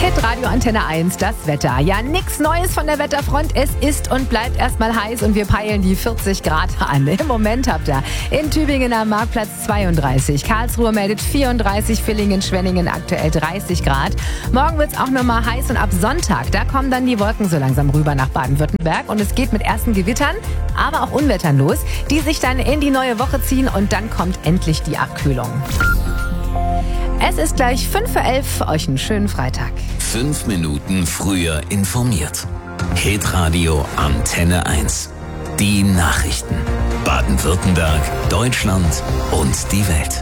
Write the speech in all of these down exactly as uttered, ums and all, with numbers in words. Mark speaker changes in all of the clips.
Speaker 1: Hitradio Antenne eins, das Wetter. Ja, nix Neues von der Wetterfront. Es ist und bleibt erstmal heiß und wir peilen die vierzig Grad an. Im Moment habt ihr in Tübingen am Marktplatz zweiunddreißig, Karlsruhe meldet vierunddreißig, Villingen, Schwenningen aktuell dreißig Grad. Morgen wird's auch nochmal heiß und ab Sonntag, da kommen dann die Wolken so langsam rüber nach Baden-Württemberg und es geht mit ersten Gewittern, aber auch Unwettern los, die sich dann in die neue Woche ziehen und dann kommt endlich die Abkühlung. Es ist gleich fünf vor elf. Euch einen schönen Freitag.
Speaker 2: Fünf Minuten früher informiert. Hitradio Antenne eins. Die Nachrichten. Baden-Württemberg, Deutschland und die Welt.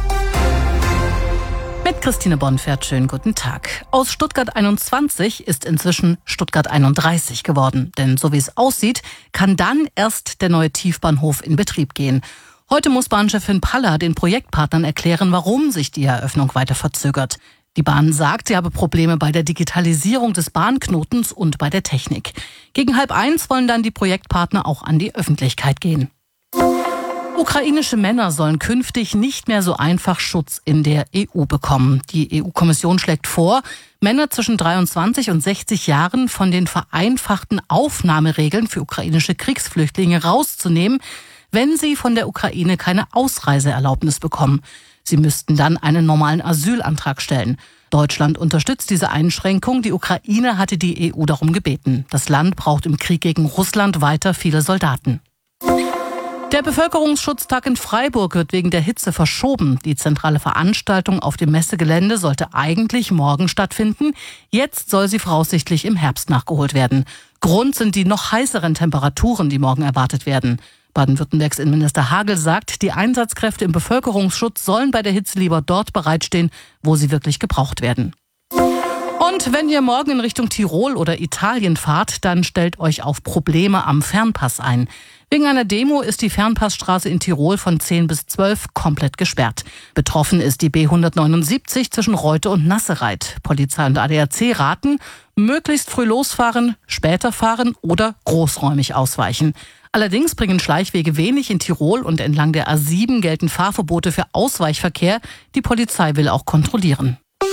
Speaker 3: Mit Christine Bonfert, schönen guten Tag. Aus Stuttgart einundzwanzig ist inzwischen Stuttgart einunddreißig geworden. Denn so wie es aussieht, kann dann erst der neue Tiefbahnhof in Betrieb gehen. Heute muss Bahnchefin Paller den Projektpartnern erklären, warum sich die Eröffnung weiter verzögert. Die Bahn sagt, sie habe Probleme bei der Digitalisierung des Bahnknotens und bei der Technik. Gegen halb eins wollen dann die Projektpartner auch an die Öffentlichkeit gehen. Ukrainische Männer sollen künftig nicht mehr so einfach Schutz in der E U bekommen. Die E U-Kommission schlägt vor, Männer zwischen dreiundzwanzig und sechzig Jahren von den vereinfachten Aufnahmeregeln für ukrainische Kriegsflüchtlinge rauszunehmen, wenn sie von der Ukraine keine Ausreiseerlaubnis bekommen. Sie müssten dann einen normalen Asylantrag stellen. Deutschland unterstützt diese Einschränkung. Die Ukraine hatte die E U darum gebeten. Das Land braucht im Krieg gegen Russland weiter viele Soldaten. Der Bevölkerungsschutztag in Freiburg wird wegen der Hitze verschoben. Die zentrale Veranstaltung auf dem Messegelände sollte eigentlich morgen stattfinden. Jetzt soll sie voraussichtlich im Herbst nachgeholt werden. Grund sind die noch heißeren Temperaturen, die morgen erwartet werden. Baden-Württembergs Innenminister Hagel sagt, die Einsatzkräfte im Bevölkerungsschutz sollen bei der Hitze lieber dort bereitstehen, wo sie wirklich gebraucht werden. Und wenn ihr morgen in Richtung Tirol oder Italien fahrt, dann stellt euch auf Probleme am Fernpass ein. Wegen einer Demo ist die Fernpassstraße in Tirol von zehn bis zwölf komplett gesperrt. Betroffen ist die B hundertneunundsiebzig zwischen Reute und Nassereit. Polizei und A D A C raten, möglichst früh losfahren, später fahren oder großräumig ausweichen. Allerdings bringen Schleichwege wenig in Tirol und entlang der A sieben gelten Fahrverbote für Ausweichverkehr. Die Polizei will auch kontrollieren.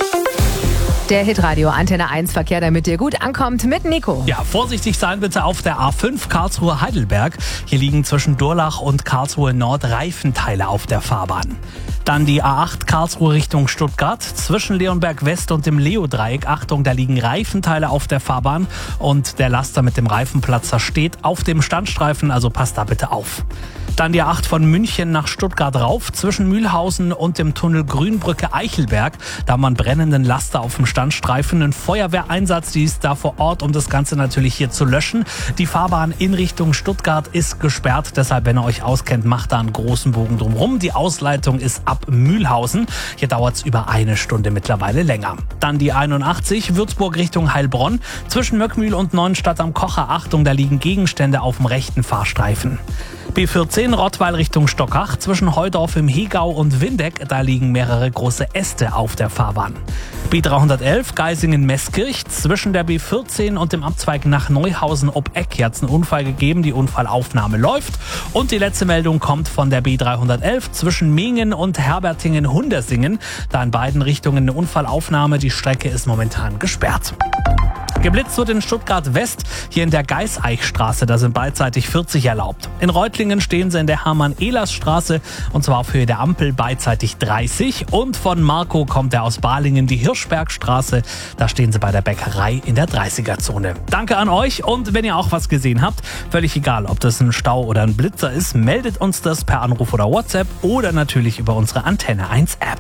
Speaker 1: Der Hitradio Antenne eins Verkehr, damit ihr gut ankommt, mit Nico.
Speaker 4: Ja, vorsichtig sein bitte auf der A fünf Karlsruhe-Heidelberg. Hier liegen zwischen Durlach und Karlsruhe Nord Reifenteile auf der Fahrbahn. Dann die A acht Karlsruhe Richtung Stuttgart. Zwischen Leonberg West und dem Leo-Dreieck. Achtung, da liegen Reifenteile auf der Fahrbahn und der Laster mit dem Reifenplatzer steht auf dem Standstreifen, also passt da bitte auf. Dann die A acht von München nach Stuttgart rauf, zwischen Mühlhausen und dem Tunnel Grünbrücke-Eichelberg. Da haben wir einen brennenden Laster auf dem Standstreifen. Ein Feuerwehreinsatz, die ist da vor Ort, um das Ganze natürlich hier zu löschen. Die Fahrbahn in Richtung Stuttgart ist gesperrt. Deshalb, wenn ihr euch auskennt, macht da einen großen Bogen drumherum. Die Ausleitung ist ab Mühlhausen. Hier dauert es über eine Stunde mittlerweile länger. Dann die einundachtzig Würzburg Richtung Heilbronn. Zwischen Möckmühl und Neuenstadt am Kocher. Achtung, da liegen Gegenstände auf dem rechten Fahrstreifen. B vierzehn Rottweil Richtung Stockach. Zwischen Heudorf im Hegau und Windeck, da liegen mehrere große Äste auf der Fahrbahn. B dreihundertelf Geisingen-Meßkirch. Zwischen der B vierzehn und dem Abzweig nach Neuhausen ob Eck. Hier hat es einen Unfall gegeben, die Unfallaufnahme läuft. Und die letzte Meldung kommt von der B dreihundertelf zwischen Mingen und Herbertingen-Hundersingen. Da in beiden Richtungen eine Unfallaufnahme. Die Strecke ist momentan gesperrt. Geblitzt wird in Stuttgart West, hier in der Geiseichstraße, da sind beidseitig vierzig erlaubt. In Reutlingen stehen sie in der Hermann-Ehlers-Straße und zwar auf Höhe der Ampel beidseitig dreißig. Und von Marco kommt er aus Balingen, die Hirschbergstraße, da stehen sie bei der Bäckerei in der dreißiger-Zone. Danke an euch und wenn ihr auch was gesehen habt, völlig egal, ob das ein Stau oder ein Blitzer ist, meldet uns das per Anruf oder WhatsApp oder natürlich über unsere Antenne eins App.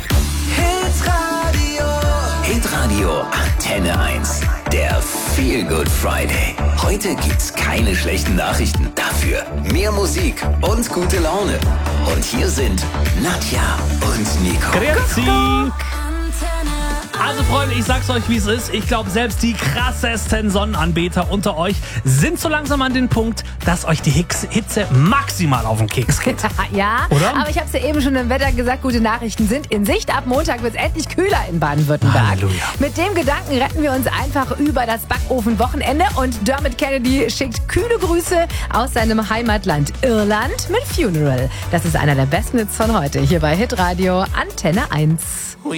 Speaker 2: Hitradio Antenne eins. Der Feel Good Friday. Heute gibt's keine schlechten Nachrichten. Dafür mehr Musik und gute Laune. Und hier sind Nadja und Nico.
Speaker 4: Grüezi. Also Freunde, ich sag's euch, wie es ist. Ich glaube, selbst die krassesten Sonnenanbeter unter euch sind so langsam an den Punkt, dass euch die Hitze maximal auf den Keks geht.
Speaker 1: Ja,
Speaker 4: oder?
Speaker 1: Aber ich habe es ja eben schon im Wetter gesagt, gute Nachrichten sind in Sicht. Ab Montag wird es endlich kühler in Baden-Württemberg.
Speaker 4: Halleluja.
Speaker 1: Mit dem Gedanken retten wir uns einfach über das Backofenwochenende und Dermot Kennedy schickt kühle Grüße aus seinem Heimatland Irland mit Funeral. Das ist einer der besten Hits von heute hier bei Hitradio Antenne eins.